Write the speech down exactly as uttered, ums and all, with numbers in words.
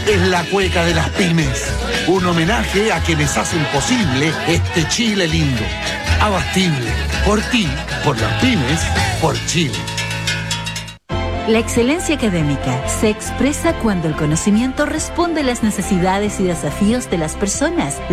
es la cueca de las pymes. Un homenaje a quienes hacen posible este Chile lindo. Abastible. Por ti, por las pymes, por Chile. La excelencia académica se expresa cuando el conocimiento responde a las necesidades y desafíos de las personas.